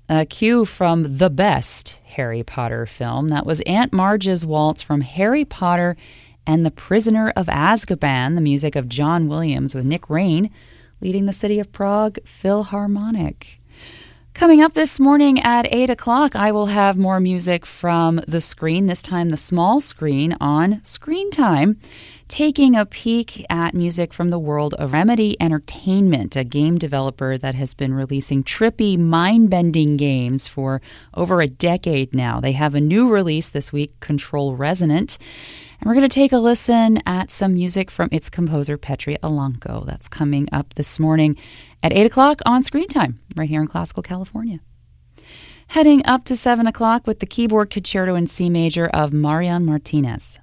A cue from the best Harry Potter film. That was Aunt Marge's Waltz from Harry Potter and the Prisoner of Azkaban, the music of John Williams with Nick Rain leading the City of Prague Philharmonic. Coming up this morning at 8 o'clock, I will have more music from the screen, this time the small screen on Screen Time, taking a peek at music from the world of Remedy Entertainment, a game developer that has been releasing trippy, mind-bending games for over a decade now. They have a new release this week, Control Resonant, and we're going to take a listen at some music from its composer, Petri Alanko. That's coming up this morning at 8 o'clock on Screen Time, right here in Classical California. Heading up to 7 o'clock with the keyboard concerto in C major of Marian Martinez.